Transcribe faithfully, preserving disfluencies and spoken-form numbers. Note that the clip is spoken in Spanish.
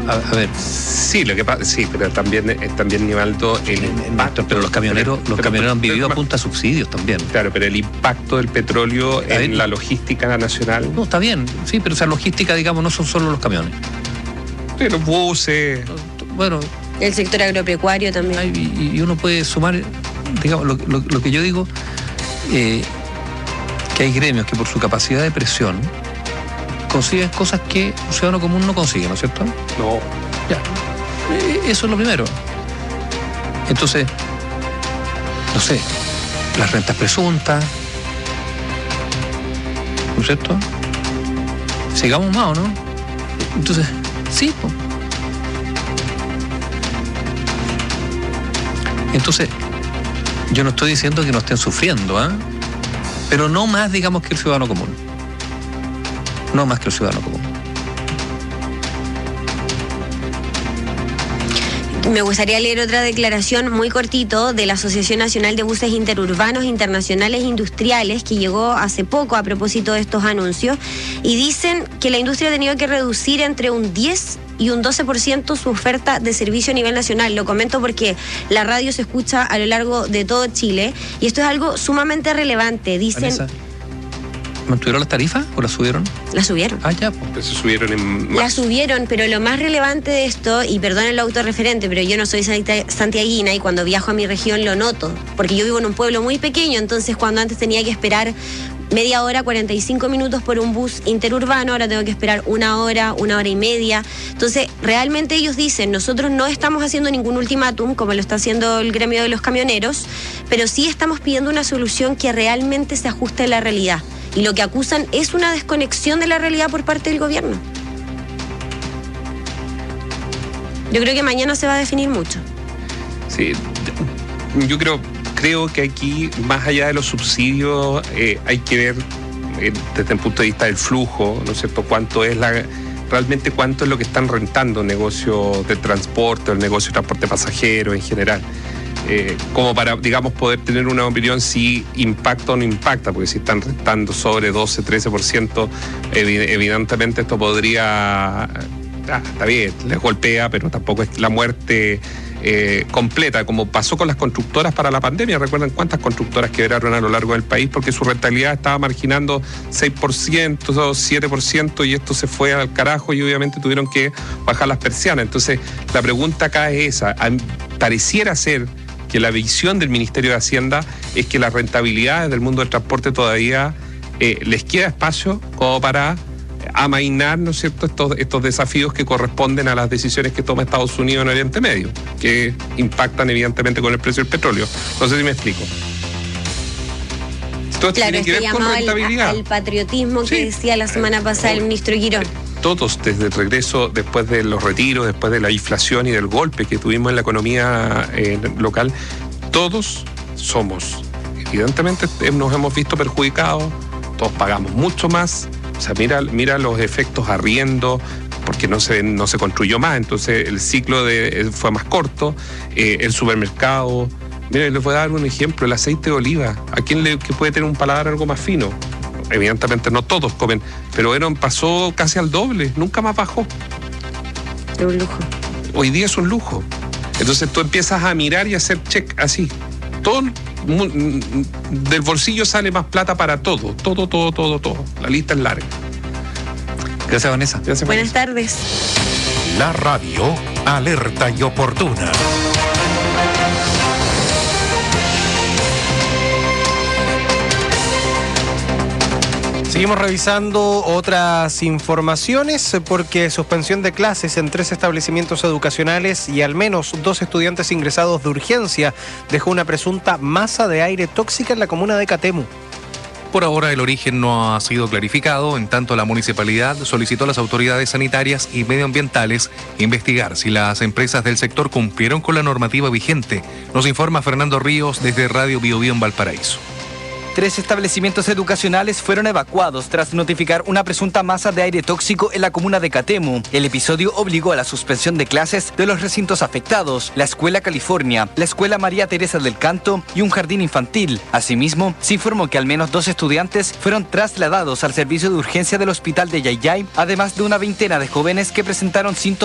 a, a ver. Sí, lo que pasa, sí, pero también, también Nivaldo, el impacto. Pero los camioneros, pero, los pero, camioneros han pero, vivido pero, a punta de subsidios también. Claro, pero el impacto del petróleo a en ver, la logística nacional. No, está bien, sí, pero esa logística, digamos, no son solo los camiones. Sí, los buses. Bueno. El sector agropecuario también. Hay, y, y uno puede sumar, digamos, lo, lo, lo que yo digo, eh, que hay gremios que por su capacidad de presión consiguen cosas que un ciudadano común no consigue, ¿no es cierto? No. Ya. Eso es lo primero. Entonces, no sé, las rentas presuntas, ¿no es cierto? Sigamos más, ¿o no? Entonces, sí, pues. Entonces, yo no estoy diciendo que no estén sufriendo, ¿eh? Pero no más, digamos, que el ciudadano común. No más que el ciudadano común. Me gustaría leer otra declaración muy cortito de la Asociación Nacional de Buses Interurbanos Internacionales e Industriales, que llegó hace poco a propósito de estos anuncios, y dicen que la industria ha tenido que reducir entre un diez y un doce por ciento su oferta de servicio a nivel nacional. Lo comento porque la radio se escucha a lo largo de todo Chile y esto es algo sumamente relevante. Dicen... Vanessa, ¿mantuvieron las tarifas o las subieron? Las subieron. Ah, ya, pues. Se subieron en Las subieron, pero lo más relevante de esto, y perdonen el autorreferente, pero yo no soy santiaguina y cuando viajo a mi región lo noto, porque yo vivo en un pueblo muy pequeño, entonces cuando antes tenía que esperar media hora, cuarenta y cinco minutos por un bus interurbano, ahora tengo que esperar una hora, una hora y media. Entonces, realmente ellos dicen, nosotros no estamos haciendo ningún ultimátum, como lo está haciendo el gremio de los camioneros, pero sí estamos pidiendo una solución que realmente se ajuste a la realidad. Y lo que acusan es una desconexión de la realidad por parte del gobierno. Yo creo que mañana se va a definir mucho. Sí, yo creo... Creo que aquí, más allá de los subsidios, eh, hay que ver eh, desde el punto de vista del flujo, ¿no es cierto?, cuánto es la, realmente cuánto es lo que están rentando negocios de transporte o el negocio de transporte pasajero en general. Eh, como para, digamos, poder tener una opinión si impacta o no impacta, porque si están rentando sobre doce, trece por ciento, evidentemente esto podría... Ah, está bien, les golpea, pero tampoco es la muerte eh, completa, como pasó con las constructoras para la pandemia. ¿Recuerdan cuántas constructoras quebraron a lo largo del país? Porque su rentabilidad estaba marginando seis por ciento, siete por ciento, y esto se fue al carajo y obviamente tuvieron que bajar las persianas. Entonces, la pregunta acá es esa. Pareciera ser que la visión del Ministerio de Hacienda es que las rentabilidades del mundo del transporte todavía eh, les queda espacio como para amainar, ¿no es cierto?, estos, estos desafíos que corresponden a las decisiones que toma Estados Unidos en Oriente Medio, que impactan evidentemente con el precio del petróleo. No sé si me explico. Todo esto claro, tiene que ver con rentabilidad. Al, al patriotismo sí. que decía la semana pasada el ministro Girón. Todos, desde el regreso, después de los retiros, después de la inflación y del golpe que tuvimos en la economía eh, local, todos somos, evidentemente nos hemos visto perjudicados, todos pagamos mucho más. O sea, mira, mira los efectos arriendo, porque no se, no se construyó más, entonces el ciclo de, fue más corto, eh, el supermercado. Mira, les voy a dar un ejemplo, el aceite de oliva. ¿A quién le que puede tener un paladar algo más fino? Evidentemente no todos comen, pero Eron pasó casi al doble, nunca más bajó. Es un lujo. Hoy día es un lujo. Entonces tú empiezas a mirar y a hacer check así. Todo del bolsillo sale más plata para todo, todo, todo, todo, todo. La lista es larga. Gracias, Vanessa. Gracias, Buenas Vanessa. tardes. La radio alerta y oportuna. Seguimos revisando otras informaciones porque suspensión de clases en tres establecimientos educacionales y al menos dos estudiantes ingresados de urgencia dejó una presunta masa de aire tóxica en la comuna de Catemu. Por ahora el origen no ha sido clarificado, en tanto la municipalidad solicitó a las autoridades sanitarias y medioambientales investigar si las empresas del sector cumplieron con la normativa vigente. Nos informa Fernando Ríos desde Radio Biobío en Valparaíso. Tres establecimientos educacionales fueron evacuados tras notificar una presunta masa de aire tóxico en la comuna de Catemu. El episodio obligó a la suspensión de clases de los recintos afectados, la Escuela California, la Escuela María Teresa del Canto y un jardín infantil. Asimismo, se informó que al menos dos estudiantes fueron trasladados al servicio de urgencia del hospital de Yayay, además de una veintena de jóvenes que presentaron síntomas